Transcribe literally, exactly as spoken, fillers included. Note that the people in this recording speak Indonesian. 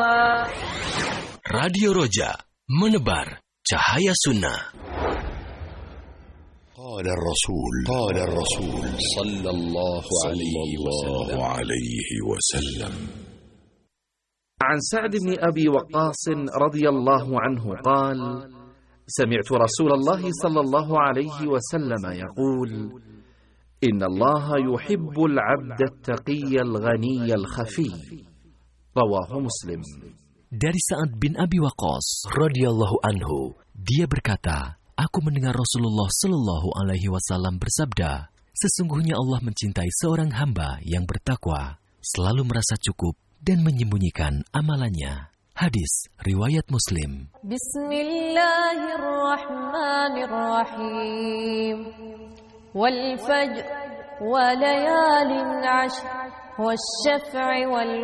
Radio Roja, menebar cahaya sunnah. قال الرسول قال الرسول صلى الله عليه وسلم عن سعد بن أبي وقاص رضي الله عنه قال: سمعت رسول الله صلى الله عليه وسلم يقول: إن الله يحب العبد التقي الغني الخفي. رواه مسلم. Dari Sa'ad bin Abi Waqqas radhiyallahu anhu, dia berkata, aku mendengar Rasulullah Shallallahu Alaihi Wasallam bersabda, sesungguhnya Allah mencintai seorang hamba yang bertakwa, selalu merasa cukup dan menyembunyikan amalannya. Hadis riwayat Muslim. Bismillahirrahmanirrahim. Wal fajr wa layalin ashr wasyaf'i wal